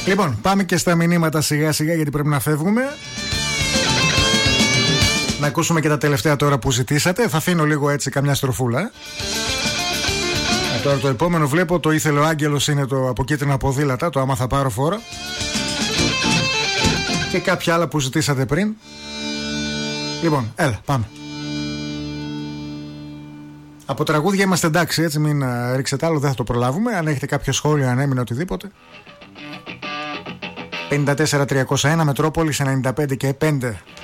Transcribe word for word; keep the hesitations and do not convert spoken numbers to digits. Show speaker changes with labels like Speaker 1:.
Speaker 1: Λοιπόν, πάμε και στα μηνύματα σιγά σιγά γιατί πρέπει να φεύγουμε. Να ακούσουμε και τα τελευταία τώρα που ζητήσατε. Θα αφήνω λίγο έτσι καμιά στροφούλα. Ε. Ε, τώρα το επόμενο βλέπω το ήθελε ο Άγγελος, είναι το από κίτρινα ποδήλατα, το άμα θα πάρω φόρο. Και κάποια άλλα που ζητήσατε πριν. Λοιπόν, έλα, πάμε. Από τραγούδια είμαστε εντάξει, έτσι, μην uh, ρίξετε άλλο, δεν θα το προλάβουμε. Αν έχετε κάποιο σχόλιο, αν έμεινε οτιδήποτε. πέντε τέσσερα τριακόσια ένα Μετρόπολης ενενήντα πέντε και πέντε